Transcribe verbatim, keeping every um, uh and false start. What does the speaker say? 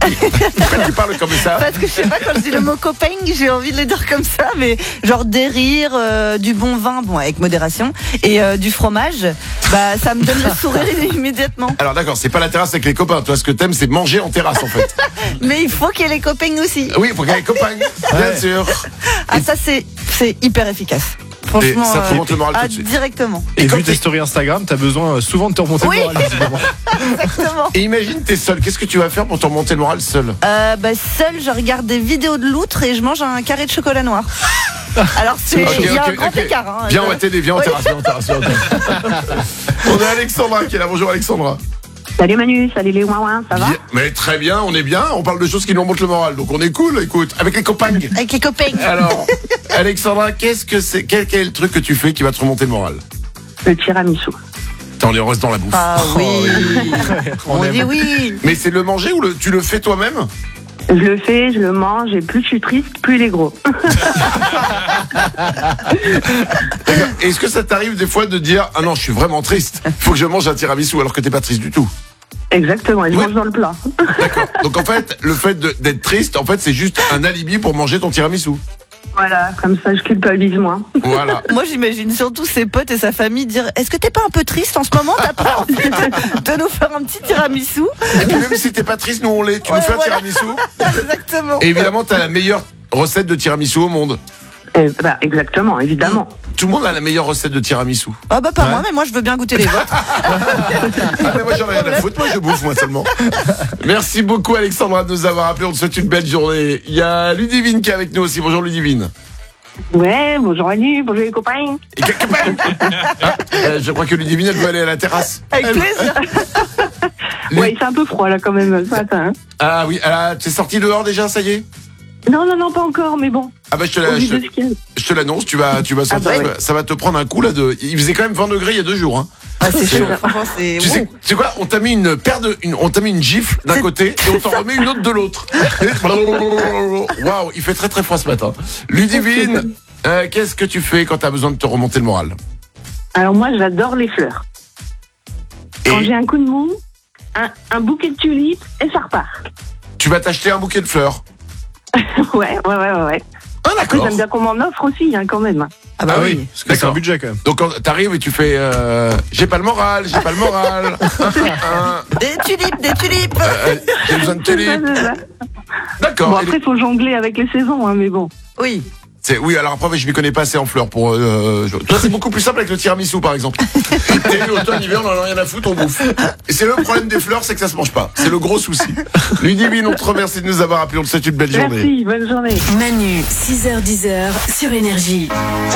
Pourquoi tu parles comme ça? Parce que je sais pas, quand je dis le mot copain, j'ai envie de le dire comme ça, mais genre des rires, euh, du bon vin, bon avec modération, et euh, du fromage, bah ça me donne le sourire immédiatement. Alors d'accord, c'est pas la terrasse avec les copains. Toi, ce que t'aimes, c'est manger en terrasse en fait. Mais il faut qu'il y ait les copains aussi. Oui, pour qu'il y ait les copains, bien Ouais. sûr. Ah ça c'est c'est hyper efficace. Franchement, Et ça te remonte le moral ah, tout de suite. directement. Et, Et quand vu tes t'es- stories Instagram, t'as besoin souvent de te remonter Oui. le moral. visiblement. Exactement. Et imagine, t'es seul. Qu'est-ce que tu vas faire pour te remonter le moral seul? Euh, bah, seul, je regarde des vidéos de loutre et je mange un carré de chocolat noir. Alors c'est Ok, il y a ok, un grand ok. écart. Hein, Viens, on Je- va t'aider. Viens en Oui. terrasse. Viens en terrasse. viens en terrasse. On a Alexandra qui est là. Bonjour Alexandra. Salut Manu, salut les ouin ça va? Bien. Mais très bien, on est bien. On parle de choses qui nous remontent le moral. Donc on est cool, écoute. Avec les copains. Avec les copains. Alors, Alexandra, qu'est-ce que c'est? Quel, quel est le truc que tu fais qui va te remonter le moral? Le tiramisu. Attends, on reste dans la bouffe. Ah oui. On On aime. dit oui. Mais c'est le manger ou le, tu le fais toi-même? Je le fais, je le mange, et plus je suis triste, plus il est gros. Est-ce que ça t'arrive des fois de dire ah non, je suis vraiment triste, faut que je mange un tiramisu alors que t'es pas triste du tout? Exactement, et je Ouais. mange dans le plat. D'accord. Donc en fait, le fait de- d'être triste, en fait, c'est juste un alibi pour manger ton tiramisu. Voilà, comme ça je culpabilise moins. Voilà. Moi j'imagine surtout ses potes et sa famille dire est-ce que t'es pas un peu triste en ce moment? T'as pas envie de, de nous faire un petit tiramisu? Et puis même si t'es pas triste, nous on l'est. Tu Ouais, nous fais un voilà. tiramisu. Exactement. Et évidemment, t'as la meilleure recette de tiramisu au monde. Et, bah, exactement, évidemment. Tout le monde a la meilleure recette de tiramisu. Ah bah pas Ouais. moi, mais moi je veux bien goûter les vôtres. Ah mais moi j'en ai rien à foutre, moi je bouffe moi seulement. Merci beaucoup Alexandra de nous avoir appelé, on te souhaite une belle journée. Il y a Ludivine qui est avec nous aussi, bonjour Ludivine. Ouais, bonjour Manu, bonjour les copains. Et quelque part- Ah, euh, je crois que Ludivine elle veut aller à la terrasse. Avec plaisir. Les- Ouais, c'est un peu froid là quand même ce matin. hein. Ah oui, ah, t'es sorti dehors déjà, ça y est? Non, non, non, pas encore, mais bon. Ah bah je te Au la- vu je de te- ce qu'il y a. je te l'annonce, tu vas, tu vas sortir, bah oui. ça va- ça va te prendre un coup là de. Il faisait quand même vingt degrés il y a deux jours. Hein. Ah, c'est chaud. Franchement, c'est. Tu sais, tu sais quoi? On t'a mis une paire de, une- on t'a mis une gifle d'un côté et on t'en remet une autre de l'autre. Waouh, il fait très très froid ce matin. Ludivine, euh, qu'est-ce que tu fais quand t'as besoin de te remonter le moral? Alors moi j'adore les fleurs. Quand Et j'ai un coup de mou, un, un bouquet de tulipes et ça repart. tu vas t'acheter un bouquet de fleurs. Ouais, ouais, ouais, ouais. ouais. Ah Après d'accord. j'aime bien qu'on m'en offre aussi hein, quand même. Ah bah Ah oui. oui. Parce que c'est un D'accord. budget quand même. Donc quand t'arrives et tu fais, euh, j'ai pas le moral, j'ai pas le moral. Hein, Des tulipes, des tulipes. euh, j'ai besoin de C'est ça, télé. c'est ça. D'accord. Bon Et après faut jongler avec les saisons, hein, mais bon. Oui. C'est, oui, alors après, je m'y connais pas assez en fleurs pour. Euh, je- toi, c'est beaucoup plus simple avec le tiramisu, par exemple. Été, automne, hiver, on en a rien à foutre, on bouffe. Et c'est le problème des fleurs, c'est que ça se mange pas. C'est le gros souci. Ludivine, on te remercie de nous avoir appelé. On te souhaite une belle journée. Merci, bonne journée. Manu, six heures dix sur Énergie.